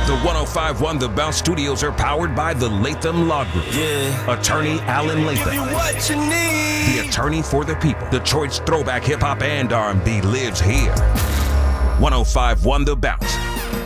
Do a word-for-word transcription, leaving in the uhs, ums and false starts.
The one oh five one The Bounce Studios are powered by the Latham Law Group. Yeah. Attorney Alan Latham. Give you what you need. The attorney for the people. Detroit's throwback hip hop and R and B lives here. one oh five one The Bounce.